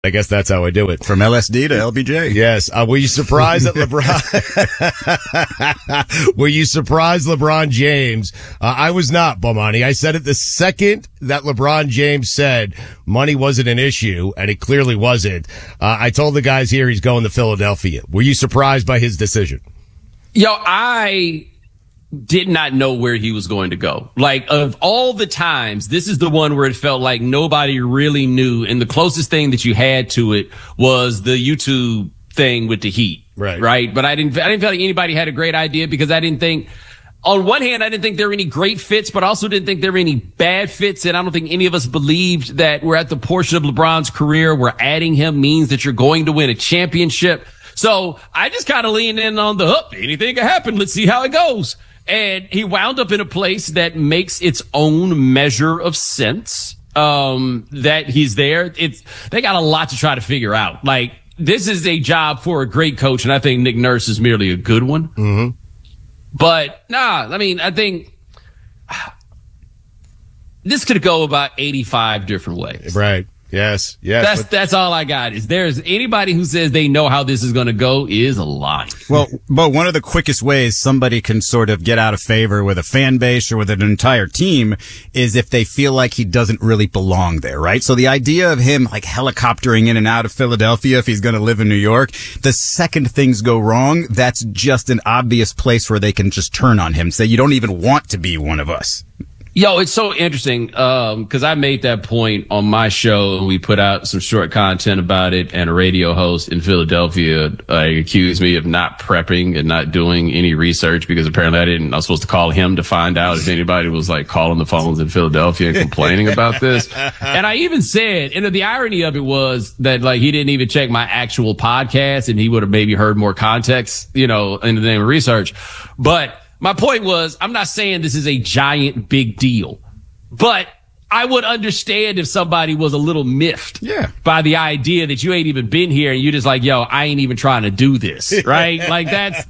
I guess that's how I do it. From LSD to LBJ. Yes. Were you surprised that Were you surprised LeBron James? I was not, Bomani. I said it the second that LeBron James said money wasn't an issue, and it clearly wasn't. I told the guys here he's going to Philadelphia. Were you surprised by his decision? I did not know where he was going to go. Like, of all the times, this is the one where it felt like nobody really knew. And the closest thing that you had to it was the YouTube thing with the Heat. Right. But I didn't feel like anybody had a great idea, because I didn't think, on one hand, I didn't think there were any great fits, but I also didn't think there were any bad fits. And I don't think any of us believed that we're at the portion of LeBron's career where adding him means that you're going to win a championship. So I just kind of leaned in on the hook. Anything can happen. Let's see how it goes. And he wound up in a place that makes its own measure of sense, that he's there. They got a lot to try to figure out. Like, this is a job for a great coach, and I think Nick Nurse is merely a good one. Mm-hmm. But I think this could go about 85 different ways. Right. Yes. That's all I got. Is there's anybody who says they know how this is going to go is a lie. Well, but one of the quickest ways somebody can sort of get out of favor with a fan base or with an entire team is if they feel like he doesn't really belong there, right? So the idea of him like helicoptering in and out of Philadelphia if he's going to live in New York, the second things go wrong, that's just an obvious place where they can just turn on him, say you don't even want to be one of us. It's so interesting, because I made that point on my show, and we put out some short content about it, and a radio host in Philadelphia accused me of not prepping and not doing any research, because apparently I was supposed to call him to find out if anybody was like calling the phones in Philadelphia and complaining about this. And I even said, and the irony of it was that like he didn't even check my actual podcast, and he would have maybe heard more context, in the name of research. But my point was, I'm not saying this is a giant big deal, but I would understand if somebody was a little miffed by the idea that you ain't even been here and you're just like, I ain't even trying to do this, right? Like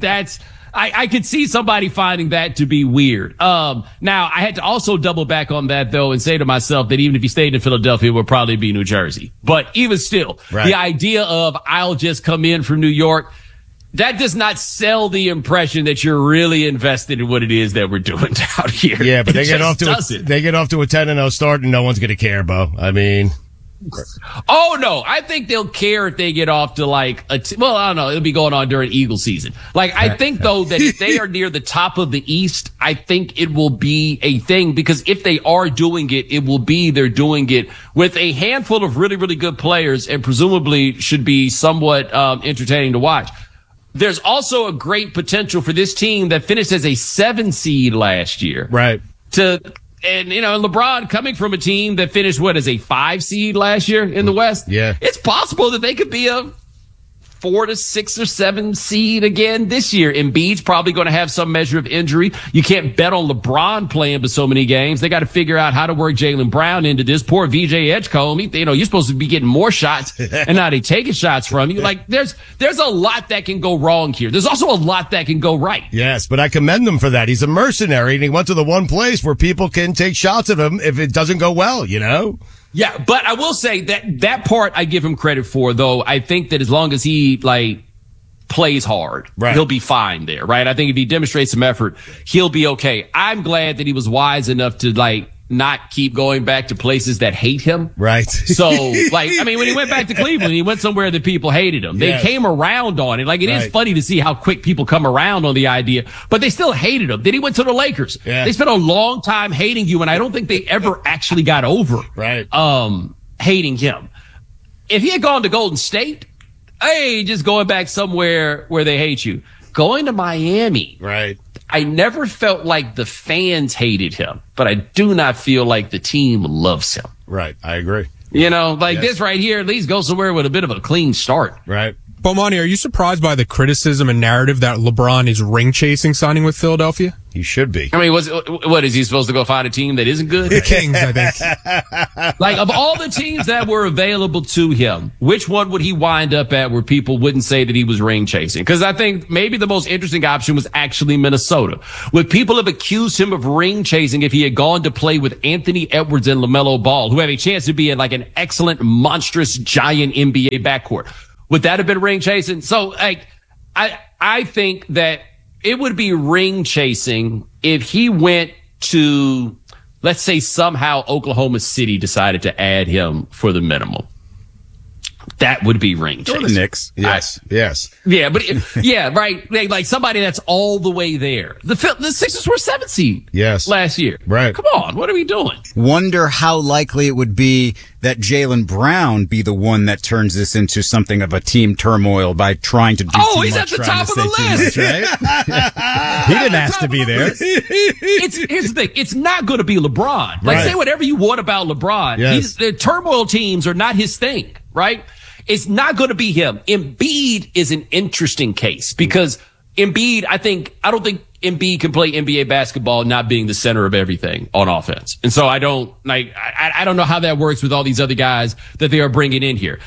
I could see somebody finding that to be weird. Now I had to also double back on that though and say to myself that even if he stayed in Philadelphia, it would probably be New Jersey. But even still, the idea of I'll just come in from New York, that does not sell the impression that you're really invested in what it is that we're doing out here. Yeah, but they get off to a 10-0 start and no one's going to care, Bo. I mean, oh no, I think they'll care if they get off to like I don't know, it'll be going on during Eagle season. Like I think though that if they are near the top of the East, I think it will be a thing, because if they are doing it, it will be they're doing it with a handful of really, really good players, and presumably should be somewhat entertaining to watch. There's also a great potential for this team that finished as a 7 seed last year. Right. And LeBron coming from a team that finished as a 5 seed last year in the West. Yeah. It's possible that they could be a 4 to 6 or 7 seed again this year. Embiid's probably going to have some measure of injury. You can't bet on LeBron playing for so many games. They got to figure out how to work Jaylen Brown into this. Poor VJ Edgecombe. You're supposed to be getting more shots, and now they taking shots from you. Like there's a lot that can go wrong here. There's also a lot that can go right. Yes, but I commend him for that. He's a mercenary, and he went to the one place where people can take shots at him if it doesn't go well, Yeah, but I will say that part I give him credit for, though. I think that as long as he plays hard, he'll be fine there, right? I think if he demonstrates some effort, he'll be okay. I'm glad that he was wise enough to not keep going back to places that hate him. Right. So when he went back to Cleveland, he went somewhere that people hated him. They came around on it. It is funny to see how quick people come around on the idea, but they still hated him. Then he went to the Lakers. Yeah. They spent a long time hating you, and I don't think they ever actually got over hating him. If he had gone to Golden State, just going back somewhere where they hate you. Going to Miami. Right. I never felt like the fans hated him, but I do not feel like the team loves him. Right. I agree. This right here at least goes somewhere with a bit of a clean start. Right. Bomani, are you surprised by the criticism and narrative that LeBron is ring chasing signing with Philadelphia? He should be. I mean, what is he supposed to go find a team that isn't good? The Kings, I think. Like, of all the teams that were available to him, which one would he wind up at where people wouldn't say that he was ring chasing? Because I think maybe the most interesting option was actually Minnesota. Would people have accused him of ring chasing if he had gone to play with Anthony Edwards and LaMelo Ball, who have a chance to be in like an excellent, monstrous, giant NBA backcourt? Would that have been ring chasing? So, like, I think that it would be ring chasing if he went to, let's say somehow Oklahoma City decided to add him for the minimum. That would be ring chasing. Or the Knicks. Yes. Yes. Yeah, but right. Like somebody that's all the way there. The Sixers were 7th seed. Yes. Last year. Right. Come on. What are we doing? Wonder how likely it would be that Jaylen Brown be the one that turns this into something of a team turmoil by trying to do too much. He's at the trying top to of the say list. too much, right? He didn't ask to be there. Here's the thing. It's not going to be LeBron. Like, Right. say whatever you want about LeBron. Yes. The turmoil teams are not his thing, right? It's not going to be him. Embiid is an interesting case because Embiid, I don't think Embiid can play NBA basketball not being the center of everything on offense. And so I don't know how that works with all these other guys that they are bringing in here.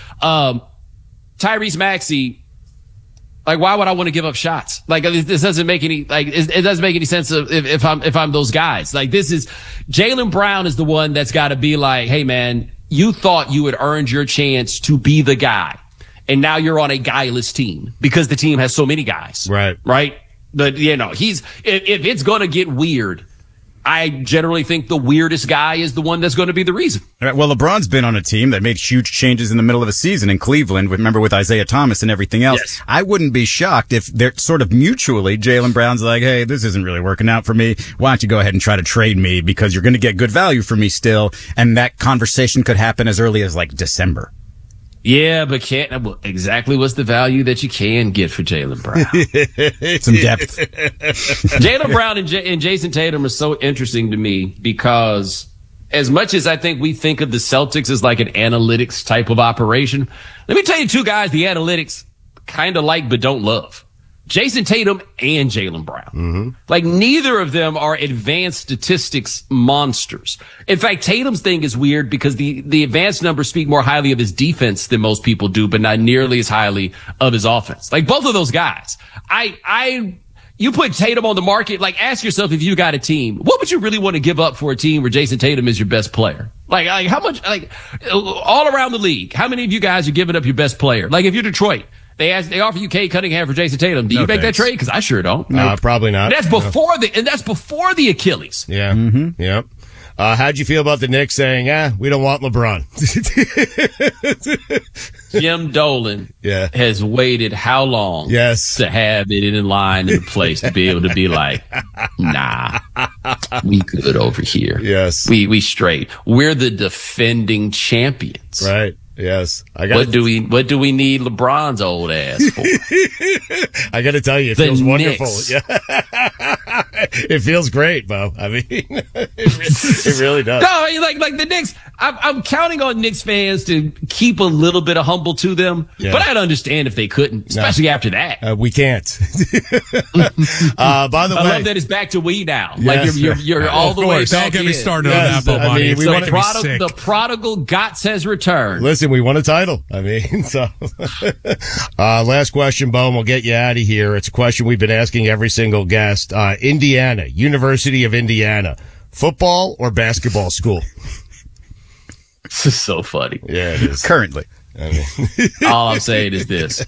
Tyrese Maxey, like, why would I want to give up shots? Like, this doesn't make any, it doesn't make any sense if I'm those guys. Like, Jaylen Brown is the one that's got to be like, hey man, you thought you had earned your chance to be the guy. And now you're on a guyless team because the team has so many guys. Right. Right. But, if it's going to get weird, I generally think the weirdest guy is the one that's going to be the reason. All right, well, LeBron's been on a team that made huge changes in the middle of a season in Cleveland, remember with Isaiah Thomas and everything else. Yes. I wouldn't be shocked if they're sort of mutually, Jaylen Brown's like, hey, this isn't really working out for me. Why don't you go ahead and try to trade me because you're going to get good value for me still. And that conversation could happen as early as like December. Yeah, but exactly what's the value that you can get for Jaylen Brown? Some depth. Jaylen Brown and Jason Tatum are so interesting to me because as much as I think we think of the Celtics as like an analytics type of operation, let me tell you two guys the analytics kind of like but don't love. Jason Tatum and Jaylen Brown. Mm-hmm. Like, neither of them are advanced statistics monsters. In fact, Tatum's thing is weird because the advanced numbers speak more highly of his defense than most people do, but not nearly as highly of his offense. Like, both of those guys. You put Tatum on the market, like, ask yourself if you got a team, what would you really want to give up for a team where Jason Tatum is your best player? Like how much, like, all around the league, how many of you guys are giving up your best player? Like, if you're Detroit, they offer you Cade Cunningham for Jason Tatum. Do you make that trade? Because I sure don't. Probably not. That's before the Achilles. Yeah. Mm-hmm. Yep. How'd you feel about the Knicks saying, we don't want LeBron? Jim Dolan Yeah. has waited how long Yes. to have it in line in place to be able to be like, nah, we good over here. Yes. We straight. We're the defending champions. Right. Yes. What do we need LeBron's old ass for? I got to tell you, it The feels wonderful. Knicks. Yeah. It feels great, Bo. I mean, it really does. No, I mean, like the Knicks, I'm counting on Knicks fans to keep a little bit of humble to them, Yeah. but I'd understand if they couldn't, especially after that. We can't. By the I way, love that it's back to we now. Yes. Like you're all Of the way course, back don't get in. me started Yes, on that, Bomani. I mean, we It's wanna gonna be be sick. The prodigal Gotts has returned. listen, we won a title. I mean, so, last question, Bo, and we'll get you out of here. It's a question we've been asking every single guest. Indiana, University of Indiana, football or basketball school? This is so funny. Yeah, it is. Currently. I mean, All I'm saying is this.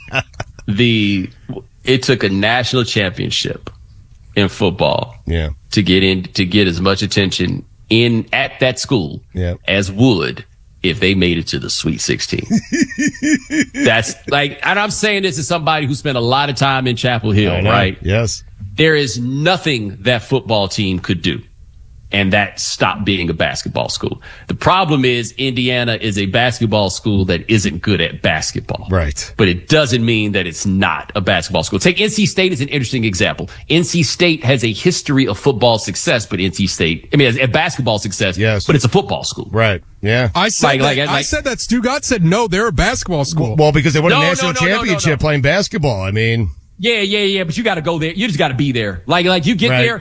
It took a national championship in football yeah. to get as much attention at that school Yeah. as would if they made it to the Sweet 16. That's like, and I'm saying this as somebody who spent a lot of time in Chapel Hill, I know. right? Yes. There is nothing that football team could do. and that stopped being a basketball school. The problem is Indiana is a basketball school that isn't good at basketball. Right. But it doesn't mean that it's not a basketball school. Take NC State as an interesting example. NC State has a history of football success, but NC State, has a basketball success, yes, but it's a football school. Right. Yeah. I said I said that. Stu Gott said no, they're a basketball school. Well, because they won a national championship playing basketball. I mean. Yeah, but you got to go there. You just got to be there. Like you get there.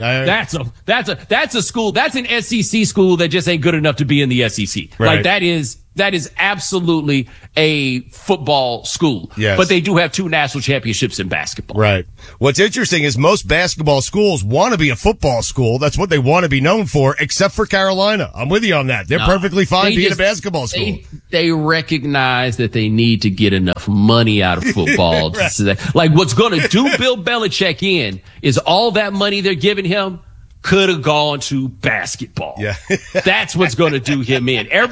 That's a school. That's an SEC school that just ain't good enough to be in the SEC. Right. Like that is absolutely a football school. Yes. But they do have 2 national championships in basketball. Right. What's interesting is most basketball schools want to be a football school. That's what they want to be known for, except for Carolina. I'm with you on that. They're perfectly fine being a basketball school. They recognize that they need to get enough money out of football. Right. Like what's going to do Bill Belichick in is all that money they're giving him could have gone to basketball. Yeah. That's what's going to do him in. I've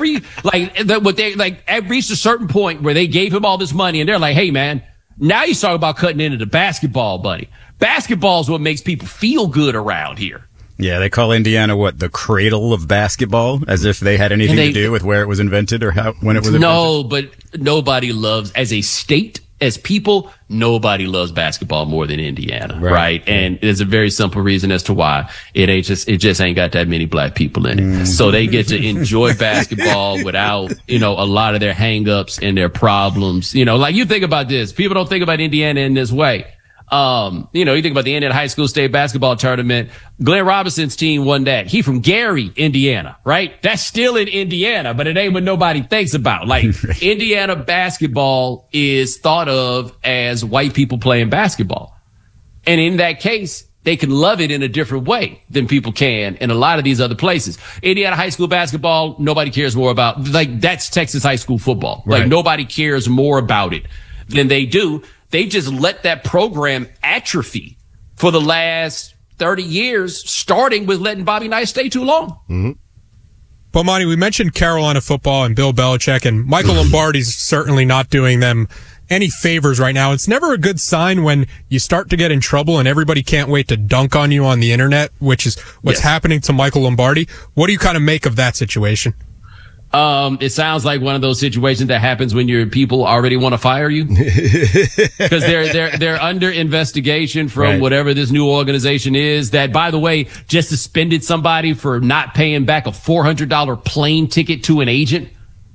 reached a certain point where they gave him all this money and they're like, hey man, now you talk about cutting into the basketball money. Basketball is what makes people feel good around here. Yeah, they call Indiana the cradle of basketball, as if they had anything to do with where it was invented or when it was invented. No, but nobody loves, as a state, as people, nobody loves basketball more than Indiana, right? And there's a very simple reason as to why. It just ain't got that many black people in it. So they get to enjoy basketball without, a lot of their hang-ups and their problems. Like you think about this. People don't think about Indiana in this way. You think about the Indiana High School State Basketball Tournament. Glenn Robinson's team won that. He from Gary, Indiana, right? That's still in Indiana, but it ain't what nobody thinks about. Like, Indiana basketball is thought of as white people playing basketball. And in that case, they can love it in a different way than people can in a lot of these other places. Indiana high school basketball, nobody cares more about. Like, that's Texas high school football. Right. Like, nobody cares more about it than they do. They just let that program atrophy for the last 30 years, starting with letting Bobby Knight stay too long. Mm-hmm. But, Monty, we mentioned Carolina football and Bill Belichick, and Michael Lombardi's certainly not doing them any favors right now. It's never a good sign when you start to get in trouble and everybody can't wait to dunk on you on the internet, which is what's happening to Michael Lombardi. What do you kind of make of that situation? It sounds like one of those situations that happens when your people already want to fire you because they're under investigation from whatever this new organization is that, by the way, just suspended somebody for not paying back a $400 plane ticket to an agent.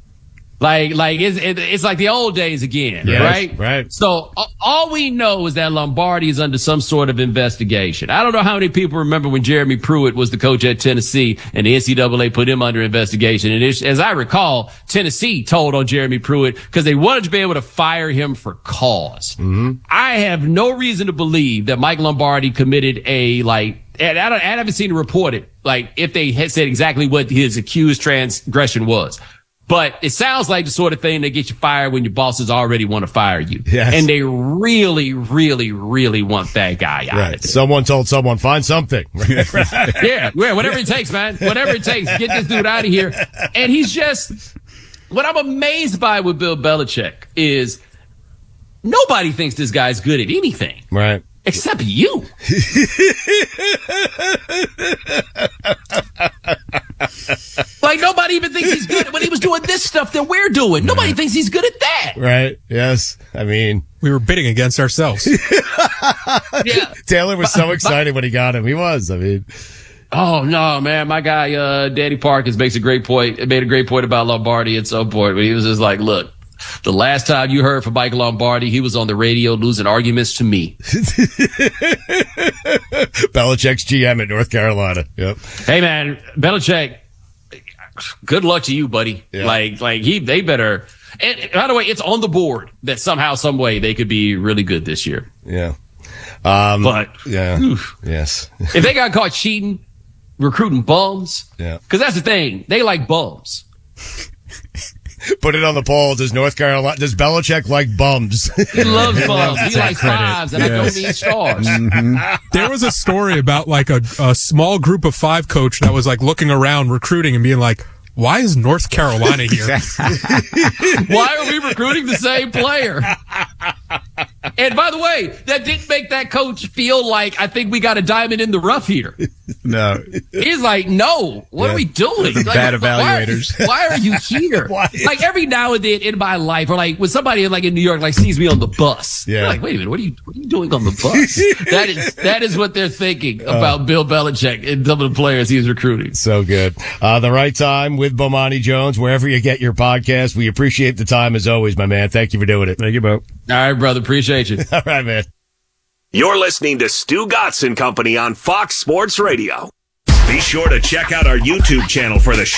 It's like the old days again, right? Right. So all we know is that Lombardi is under some sort of investigation. I don't know how many people remember when Jeremy Pruitt was the coach at Tennessee and the NCAA put him under investigation. And as I recall, Tennessee told on Jeremy Pruitt because they wanted to be able to fire him for cause. Mm-hmm. I have no reason to believe that Mike Lombardi committed and I haven't seen it reported, if they had said exactly what his accused transgression was. But it sounds like the sort of thing that gets you fired when your bosses already want to fire you. Yes. And they really, really, really want that guy out of there. Someone told someone, find something. Yeah, whatever it takes, man. Whatever it takes. Get this dude out of here. And he's just, what I'm amazed by with Bill Belichick is nobody thinks this guy's good at anything. Right. Except you. Nobody even thinks he's good when he was doing this stuff that we're doing. Nobody thinks he's good at that. Right. Yes. I mean, we were bidding against ourselves. Yeah. Taylor was so excited when he got him. He was. I mean, oh no, man. My guy, Danny Parkins made a great point about Lombardi at some point, but he was just like, look, the last time you heard from Mike Lombardi, he was on the radio losing arguments to me. Belichick's GM at North Carolina. Yep. Hey man, Belichick, good luck to you, buddy. Yeah. They better. And by the way, it's on the board that somehow, some way they could be really good this year. Yeah. Yes. If they got caught cheating, recruiting bums. Yeah. Cause that's the thing. They like bums. Put it on the poll. Does Belichick like bums? He loves bums. He likes fives, and I don't mean stars. Mm-hmm. There was a story about a small group of 5 coach that was looking around recruiting and being like, why is North Carolina here? Why are we recruiting the same player? And by the way, that didn't make that coach feel like, I think we got a diamond in the rough here. No. He's like, no, what are we doing? Like, Bad evaluators. Why are you here? Like every now and then in my life, or like when somebody like in New York like sees me on the bus, Yeah. they're like, wait a minute, what are you doing on the bus? that is what they're thinking about Bill Belichick and some of the players he's recruiting. So good. The Right Time with Bomani Jones, wherever you get your podcast. We appreciate the time as always, my man. Thank you for doing it. Thank you, Bo. All right, brother, appreciate you. All right, man. You're listening to Stu Gotts and Company on Fox Sports Radio. Be sure to check out our YouTube channel for the show.